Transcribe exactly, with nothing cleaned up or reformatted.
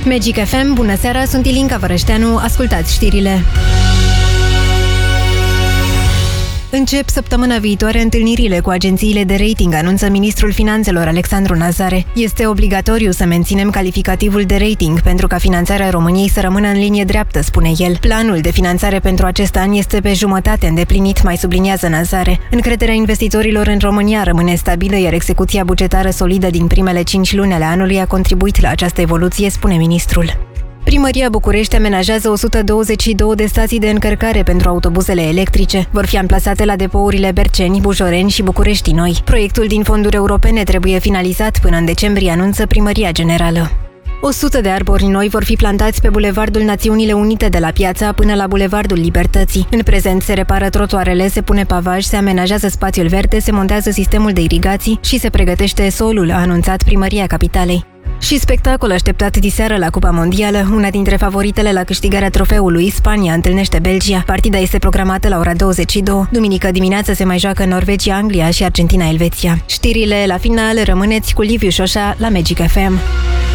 Magic F M, bună seara, sunt Ilinca Vărășteanu, ascultați știrile. Încep săptămâna viitoare întâlnirile cu agențiile de rating, anunță ministrul finanțelor Alexandru Nazare. Este obligatoriu să menținem calificativul de rating pentru ca finanțarea României să rămână în linie dreaptă, spune el. Planul de finanțare pentru acest an este pe jumătate îndeplinit, mai subliniază Nazare. Încrederea investitorilor în România rămâne stabilă, iar execuția bugetară solidă din primele cinci luni ale anului a contribuit la această evoluție, spune ministrul. Primăria București amenajează o sută douăzeci și două de stații de încărcare pentru autobuzele electrice. Vor fi amplasate la depourile Berceni, Bujoreni și București Noi. Proiectul din fonduri europene trebuie finalizat până în decembrie, anunță Primăria Generală. o sută de arbori noi vor fi plantați pe Bulevardul Națiunile Unite de la Piața până la Bulevardul Libertății. În prezent se repară trotuarele, se pune pavaj, se amenajează spațiul verde, se montează sistemul de irigații și se pregătește solul, a anunțat Primăria Capitalei. Și spectacol așteptat diseară la Cupa Mondială, una dintre favoritele la câștigarea trofeului, Spania întâlnește Belgia. Partida este programată la ora douăzeci și două. Duminică dimineață se mai joacă Norvegia, Anglia și Argentina, Elveția. Știrile la final, rămâneți cu Liviu Șoșa la Magic F M.